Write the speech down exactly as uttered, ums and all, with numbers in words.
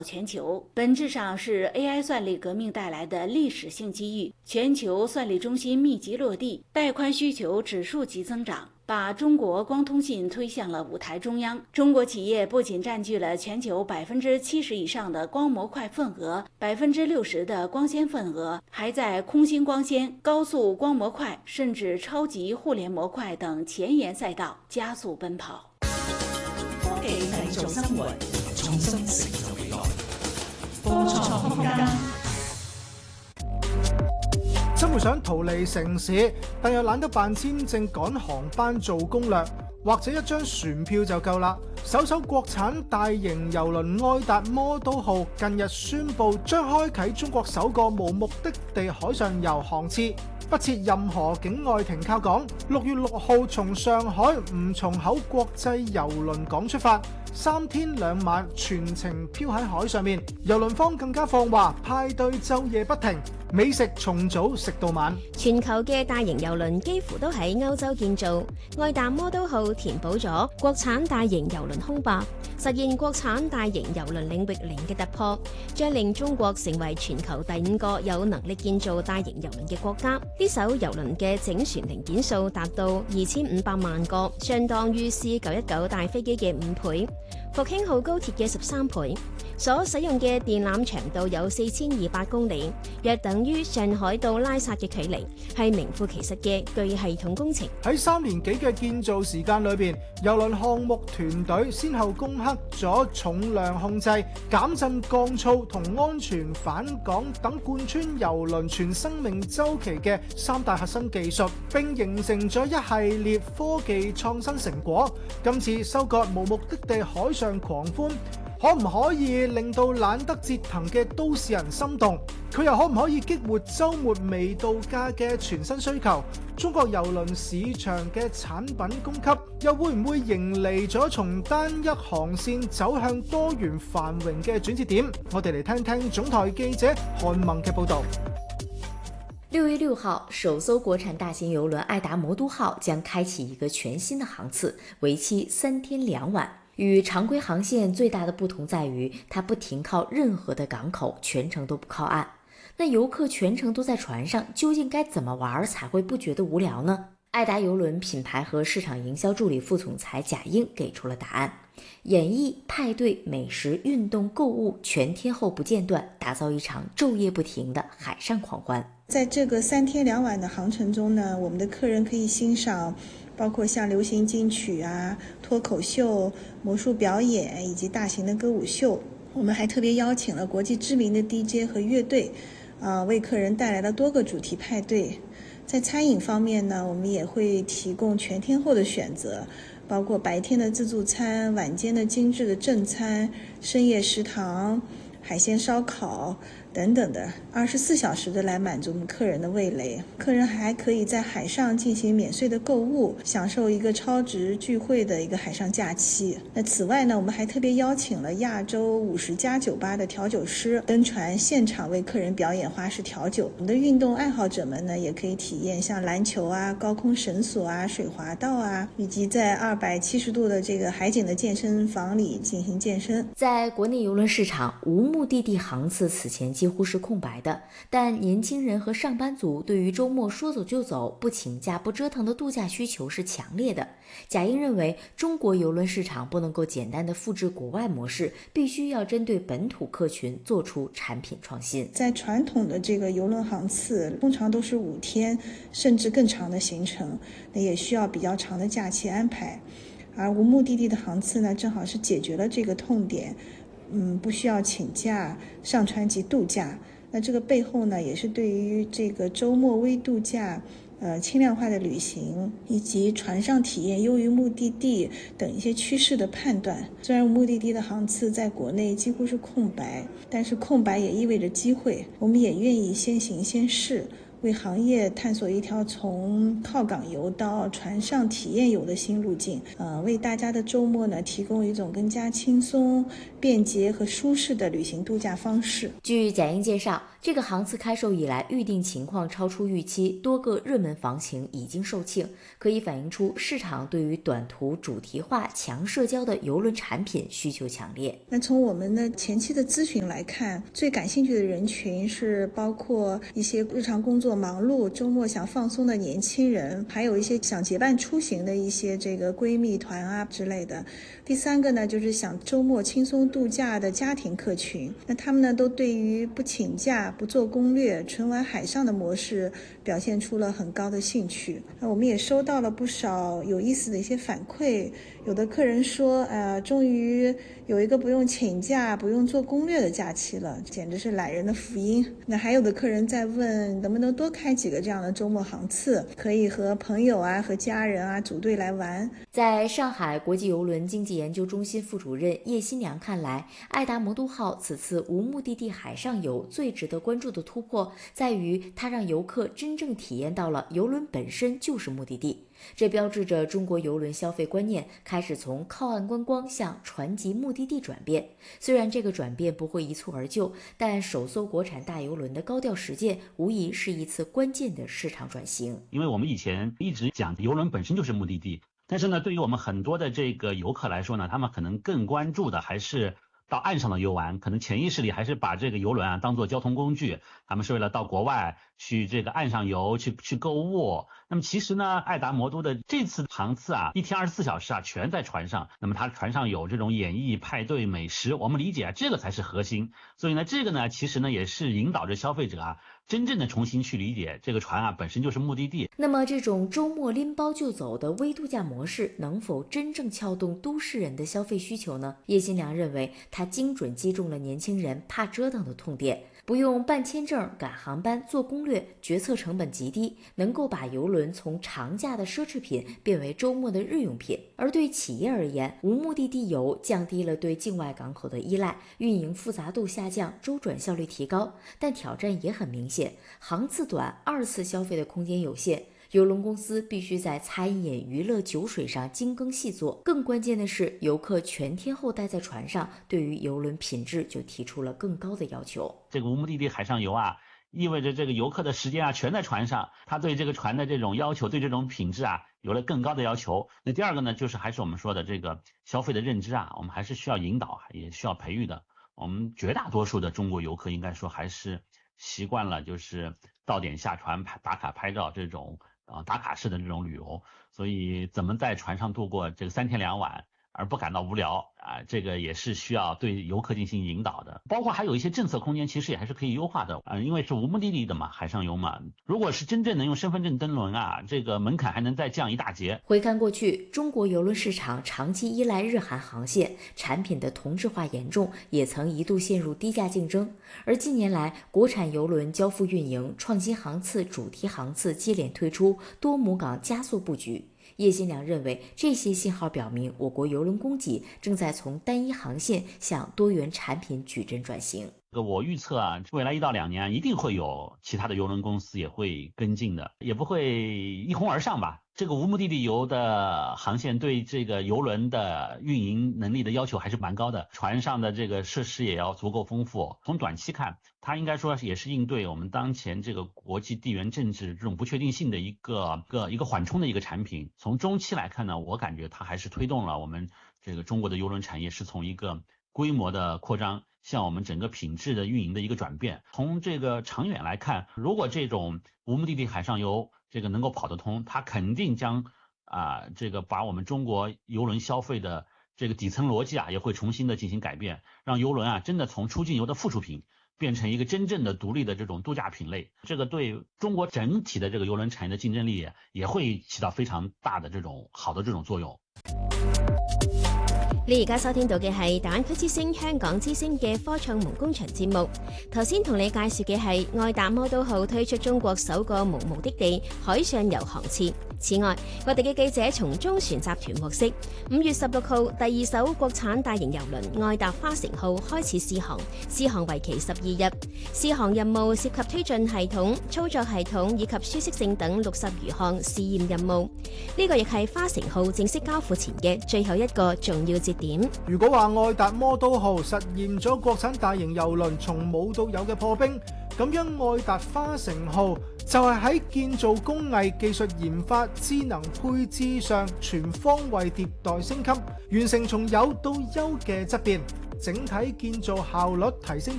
全球，本质上是 A I 算力革命带来的历史性机遇。全球算力中心密集落地，带宽需求指数级增长，把中国光通信推向了舞台中央。中国企业不仅占据了全球百分之七十以上的光模块份额，百分之六十的光纤份额，还在空心光纤、高速光模块，甚至超级互联模块等前沿賽道加速奔跑。 科技製造生活，創新成就未來。科創空間。 生活想逃離城市，但又懶得辦簽證趕航班做攻略，或者一張船票就夠啦。首艘國產大型郵輪愛達魔都號近日宣布將開啟中國首個無目的地海上遊航次，不設任何境外停靠港。六月六號從上海吳淞口國際郵輪港出發，三天兩晚全程漂喺海上面。郵輪方更加放話派對晝夜不停，美食從早食到晚。 全球嘅大型郵輪幾乎都喺歐洲建造，愛達魔都號填補咗國產大型郵輪空白，實現國產大型郵輪領域零嘅突破，將令中國成為全球第五個有能力建造大型郵輪嘅國家。呢艘郵輪嘅整船零件數達到二千五百萬個，相當於 C 九一九大飛機嘅五倍，復興號高鐵嘅十三倍。所使用嘅電纜長度有四千二百公里，約等於上海到拉薩嘅距離，係名副其實嘅巨系統工程。 喺三年幾嘅建造時間裏邊，郵輪項目團隊先後攻克咗重量控制、減震降噪同安全返港等貫穿郵輪全生命週期嘅三大核心技術，並形成咗一系列科技創新成果。今次收割無目的地海上狂歡，可唔可以令到懶得折騰嘅都市人心動？佢又可唔可以激活週末微度假嘅全新需求？中國郵輪市場嘅產品供給又會唔會迎嚟咗從單一航線走向多元繁榮嘅轉折點？我哋嚟聽聽總台記者韓萌嘅報導。 六月六號，首艘國產大型郵輪愛達魔都號將開啟一個全新的航次，為期三天兩晚。與常規航線最大的不同在於，它不停靠任何的港口，全程都不靠岸。那遊客全程都在船上，究竟該怎麼玩才會不覺得無聊呢？愛達郵輪品牌和市場營銷助理副總裁賈英給出了答案：演繹派對、美食、運動、購物，全天候不間斷，打造一場晝夜不停的海上狂歡。 在這個三天兩晚的航程中呢，我們的客人可以欣賞包括像流行金曲啊、脫口秀、魔術表演以及大型的歌舞秀。我們還特別邀請了國際知名的 D J 和樂隊，啊，為客人帶來了多個主題派對。在餐飲方面呢，我們也會提供全天候的選擇，包括白天的自助餐、晚間的精緻的正餐、深夜食堂、海鮮燒烤等等的，二十四小時的來滿足我們客人的味蕾。客人還可以在海上進行免稅的購物，享受一個超值聚會的一個海上假期。那此外呢，我們還特別邀請了亞洲五十家酒吧的調酒師登船現場為客人表演花式調酒。我們的運動愛好者們呢，也可以體驗像籃球啊、高空繩索啊、水滑道啊，以及在二百七十度的這個海景的健身房裏進行健身。 在國內郵輪市場，無目的地航次此前幾乎是空白的，但年輕人和上班族對於周末說走就走、不請假不折騰的度假需求是強烈的。賈英認為，中國郵輪市場不能夠簡單的複製國外模式，必須要針對本土客群做出產品創新。 在傳統的這個郵輪航次，通常都是五天甚至更長的行程，那也需要比較長的假期安排。而無目的地的航次呢，正好是解決了這個痛點。嗯，不需要請假上船及度假。那這個背後呢，也是對於這個周末微度假、呃輕量化的旅行以及船上體驗優於目的地等一些趨勢的判斷。雖然目的地的航次在國內幾乎是空白，但是空白也意味着機會。我們也願意先行先試， 为行业探索一条从靠港游到船上体验游的新路径，呃，为大家的周末呢提供一种更加轻松、便捷和舒适的旅行度假方式。 据贾英介绍，这个航次开售以来，预订情况超出预期，多个热门房型已经售罄，可以反映出市场对于短途主题化、强社交的邮轮产品需求强烈。 那从我们的前期的咨询来看，最感兴趣的人群是包括一些日常工作忙碌、周末想放松的年轻人，还有一些想结伴出行的一些这个闺蜜团啊之类的。第三个呢，就是想周末轻松度假的家庭客群。那他们呢，都对于不请假、不做攻略、纯玩海上的模式表现出了很高的兴趣。那我们也收到了不少有意思的一些反馈，有的客人说，呃，终于有一个不用请假、不用做攻略的假期了，简直是懒人的福音。那还有的客人在问，能不能多开几个这样的周末航次，可以和朋友啊、和家人啊组队来玩。 在上海国际邮轮经济研究中心副主任叶新良看来，爱达魔都号此次无目的地海上游最值得关注的突破，在于它让游客真正体验到了邮轮本身就是目的地。这标志着中国邮轮消费观念开始从靠岸观光向船级目的地转变。虽然这个转变不会一蹴而就，但首艘国产大邮轮的高调实践无疑是一次关键的市场转型。 因为我们以前一直讲邮轮本身就是目的地，但是呢，对于我们很多的这个游客来说呢，他们可能更关注的还是到岸上的游玩，可能潜意识里还是把这个游轮啊当做交通工具，他们是为了到国外去这个岸上游，去去购物。那么其实呢，爱达魔都的这次航次啊，一天二十四小时啊，全在船上。那么它船上有这种演艺、派对、美食，我们理解啊，这个才是核心。所以呢，这个呢，其实呢，也是引导着消费者啊，真正的重新去理解这个船啊本身就是目的地。 那么这种周末拎包就走的微度假模式，能否真正撬动都市人的消费需求呢？叶新良认为，它精准击中了年轻人怕折腾的痛点。不用办签证、赶航班、做攻略，决策成本极低，能够把邮轮从长假的奢侈品变为周末的日用品。而对企业而言，无目的地游降低了对境外港口的依赖，运营复杂度下降，周转效率提高。但挑战也很明显，航次短，二次消费的空间有限。邮轮公司必须在餐饮、娱乐、酒水上精耕细作。更关键的是，游客全天候待在船上，对于邮轮品质就提出了更高的要求。 这个无目的地海上游啊，意味着这个游客的时间啊全在船上，他对这个船的这种要求，对这种品质啊有了更高的要求。那第二个呢，就是还是我们说的这个消费的认知啊，我们还是需要引导，也需要培育的。我们绝大多数的中国游客应该说还是习惯了就是到点下船拍打卡拍照这种啊打卡式的这种旅游，所以怎么在船上度过这个三天两晚而不感到无聊啊，这个也是需要对游客进行引导的。包括还有一些政策空间，其实也还是可以优化的啊，因为是无目的地的嘛，海上游嘛。如果是真正能用身份证登轮啊，这个门槛还能再降一大截。 回看过去，中国邮轮市场长期依赖日韩航线，产品的同质化严重，也曾一度陷入低价竞争。而近年来，国产邮轮交付运营、创新航次、主题航次接连推出，多母港加速布局。叶新良认为，这些信号表明我国邮轮供给正在从单一航线向多元产品矩阵转型。 我预测啊，未来一到两年啊，一定会有其他的邮轮公司也会跟进的，也不会一哄而上吧。这个无目的地游的航线对这个邮轮的运营能力的要求还是蛮高的，船上的这个设施也要足够丰富。从短期看，它应该说也是应对我们当前这个国际地缘政治这种不确定性的一个个一个缓冲的一个产品。从中期来看呢，我感觉它还是推动了我们这个中国的邮轮产业是从一个规模的扩张向我们整个品质的运营的一个转变。从这个长远来看，如果这种无目的地海上游这个能够跑得通，它肯定将啊、呃、这个把我们中国邮轮消费的这个底层逻辑啊也会重新的进行改变，让邮轮啊真的从出境游的附属品变成一个真正的独立的这种度假品类。这个对中國整體的這個郵輪產業的競爭力也會起到非常大的這種好的這種作用。 你而家收聽到嘅係大灣區之聲香港之聲嘅科創夢工場節目。頭先同你介紹嘅係愛達魔都號推出中國首個無目的地海上遊航次。 此外，我哋嘅記者從中船集團獲悉，五月十六號第二艘國產大型郵輪愛達花城號開始試航，試航為期十二日。試航任務涉及推進系統、操作系統以及舒適性等六十餘項試驗任務。呢個亦係花城號正式交付前嘅最後一個重要節點。 如果話愛達魔都號實現咗國產大型郵輪從冇到有嘅破冰，咁樣愛達花城號就係喺建造工藝、技術研發、智能配置上全方位迭代升級，完成從有到優嘅質變，整體建造效率提升